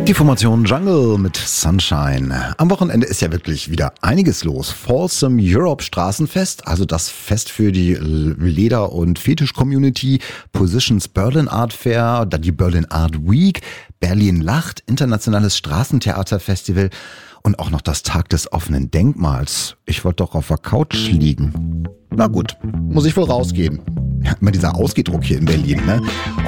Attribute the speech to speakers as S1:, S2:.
S1: Die Formation Jungle mit Sunshine. Am Wochenende ist ja wirklich wieder einiges los. Folsom Europe Straßenfest, also das Fest für die Leder- und Fetisch-Community, Positions Berlin Art Fair, dann die Berlin Art Week, Berlin Lacht, internationales Straßentheaterfestival und auch noch das Tag des offenen Denkmals. Ich wollte doch auf der Couch liegen. Na gut, muss ich wohl rausgehen. Ja, immer dieser Ausgedruck hier in Berlin, ne?